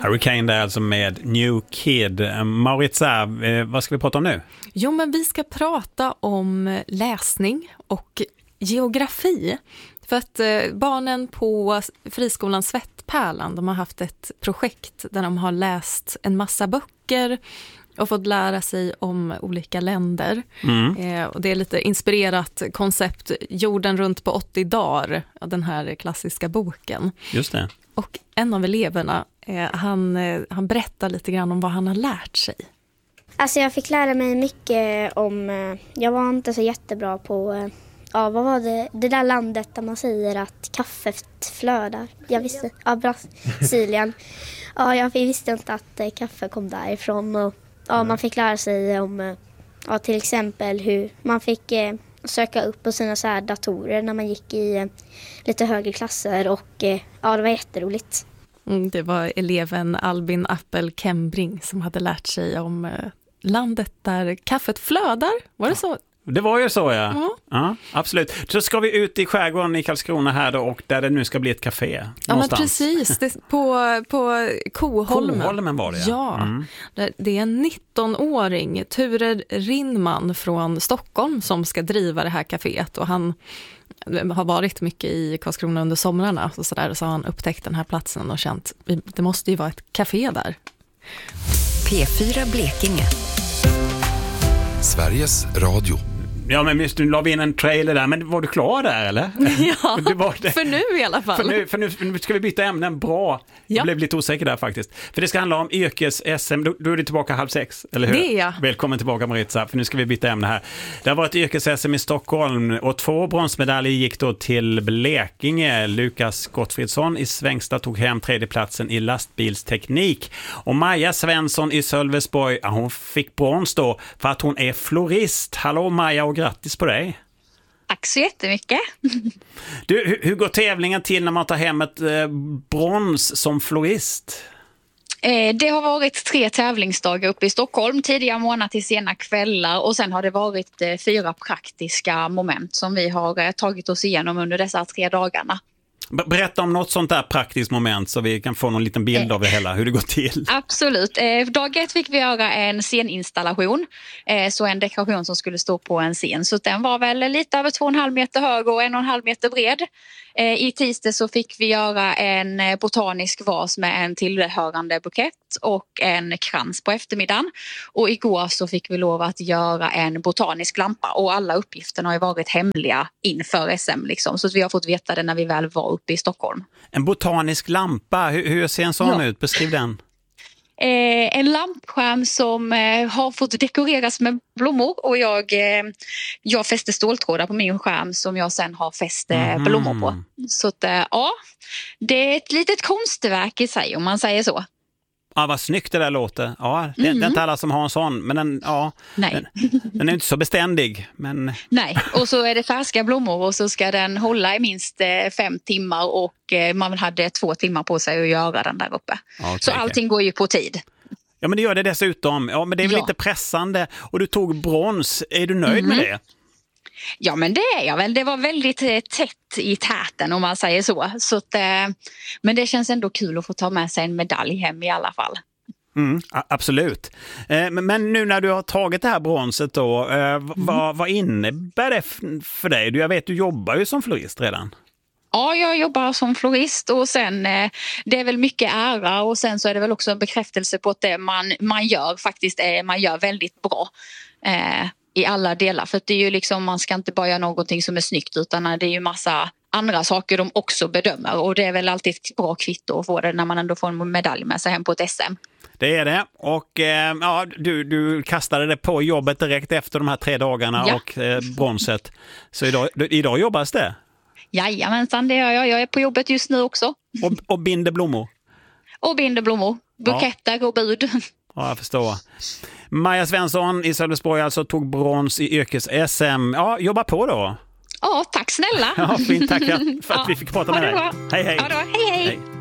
Hurricane där alltså med New Kid. Maritza, vad ska vi prata om nu? Jo, men vi ska prata om läsning och geografi. För att barnen på friskolan Svettpärlan, de har haft ett projekt där de har läst en massa böcker och fått lära sig om olika länder. Och det är lite inspirerat koncept Jorden runt på 80 dagar, den här klassiska boken. Just det. Och en av eleverna, han berättar lite grann om vad han har lärt sig. Alltså jag fick lära mig mycket om, jag var inte så jättebra på, vad var det? Det där landet där man säger att kaffet flödar. Jag visste, Brasilien. Jag visste inte att kaffe kom därifrån. Och man fick lära sig om, till exempel hur man fick söka upp på sina så här datorer när man gick i lite högre klasser. Och det var jätteroligt. Det var eleven Albin Appel-Kembring som hade lärt sig om landet där kaffet flödar. Var det så? Det var ju så, ja. Ja. Ja, absolut. Så ska vi ut i skärgården i Karlskrona här då, och där det nu ska bli ett café. Ja, men precis. På Koholmen. Koholmen var det, ja. Ja. Det är en 19-åring, Ture Rindman från Stockholm, som ska driva det här kaféet. Och han har varit mycket i Karlskrona under somrarna. Så har han upptäckt den här platsen och känt det måste ju vara ett café där. P4 Blekinge. Sveriges Radio. Ja, men visst, nu la vi in en trailer där. Men var du klar där, eller? Ja, det var det. för nu i alla fall. För nu ska vi byta ämnen. Bra. Ja. Jag blev lite osäker där faktiskt. För det ska handla om yrkes-SM. Då är det tillbaka 5:30, eller hur? Det är jag. Välkommen tillbaka, Maritza, för nu ska vi byta ämne här. Det har varit yrkes-SM i Stockholm och 2 bronsmedaljer gick då till Blekinge. Lukas Gottfridsson i Svängsta tog hem 3:e platsen i lastbilsteknik. Och Maja Svensson i Sölvesborg, hon fick brons då för att hon är florist. Hallå Maja, och grattis på dig. Tack så jättemycket. Du, hur går tävlingen till när man tar hem ett brons som florist? Det har varit 3 tävlingsdagar uppe i Stockholm, tidiga månader till sena kvällar, och sen har det varit 4 praktiska moment som vi har tagit oss igenom under dessa 3 dagarna. Berätta om något sånt där praktiskt moment så vi kan få någon liten bild av det hela, hur det går till. Absolut. Dag 1 fick vi göra en sceninstallation, så en dekoration som skulle stå på en scen. Så den var väl lite över 2,5 meter hög och 1,5 meter bred. I tisdag så fick vi göra en botanisk vas med en tillhörande bukett och en krans på eftermiddagen. Och igår så fick vi lov att göra en botanisk lampa, och alla uppgifterna har ju varit hemliga inför SM liksom. Så vi har fått veta det när vi väl var uppe i Stockholm. En botanisk lampa, hur ser en sån ut? Beskriv den. En lampskärm som har fått dekoreras med blommor, och jag fäste ståltrådar på min skärm som jag sen har fäst blommor på. Så att, det är ett litet konstverk i sig, om man säger så. Ja, vad snyggt det där låter. Ja, det är inte alla som har en sån, men den är inte så beständig. Men... Nej, och så är det färska blommor, och så ska den hålla i minst 5 timmar, och man hade 2 timmar på sig att göra den där uppe. Okay, så allting går ju på tid. Ja, men det gör det dessutom. Ja, men det är väl lite pressande. Och du tog brons. Är du nöjd med det? Ja, men det är jag väl. Det var väldigt tätt i täten, om man säger så att, men det känns ändå kul att få ta med sig en medalj hem i alla fall. Absolut. Men nu när du har tagit det här bronset då, vad innebär det för dig? Jag vet, du jobbar ju som florist redan. Ja, jag jobbar som florist, och sen det är väl mycket ära, och sen så är det väl också en bekräftelse på att det man gör faktiskt man gör väldigt bra i alla delar. För det är ju liksom, man ska inte bara göra någonting som är snyggt, utan det är ju massa andra saker de också bedömer, och det är väl alltid ett bra kvitto att få det när man ändå får en medalj med sig hem på ett SM. Det är det, och du kastade det på jobbet direkt efter de här 3 dagarna och bronset. Så idag jobbas det? Jajamensan, det gör jag. Jag är på jobbet just nu också. Och binder blommor? Och binder blommor. Buketter och bud. Ja, jag förstår. Maja Svensson i Sölvesborg alltså tog brons i yrkes-SM. Ja, jobba på då. Ja, tack snälla. Ja, fint, tack för att vi fick prata med dig. Hej, hej. Hej.